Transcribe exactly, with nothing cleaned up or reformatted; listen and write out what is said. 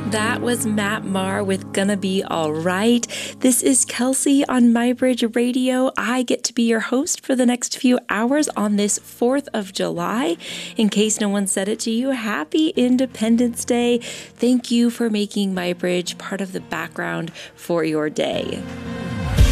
That was Matt Maher with Gonna Be Alright. This is Kelsey on MyBridge Radio. I get to be your host for the next few hours on this fourth of July. In case no one said it to you, happy Independence Day. Thank you for making MyBridge part of the background for your day.